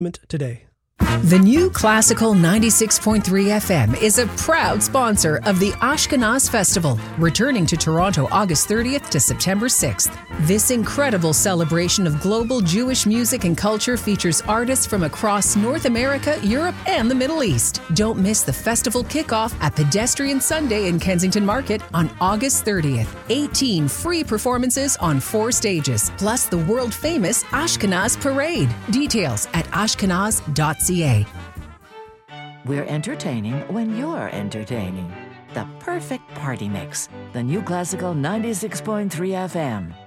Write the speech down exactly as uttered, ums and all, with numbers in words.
today. The new Classical ninety-six point three F M is a proud sponsor of the Ashkenaz Festival, returning to Toronto August thirtieth to September sixth. This incredible celebration of global Jewish music and culture features artists from across North America, Europe, and the Middle East. Don't miss the festival kickoff at Pedestrian Sunday in Kensington Market on August thirtieth. eighteen free performances on four stages, plus the world-famous Ashkenaz Parade. Details at ashkenaz dot c a. We're entertaining when you're entertaining. The perfect party mix. The new Classical ninety-six point three F M.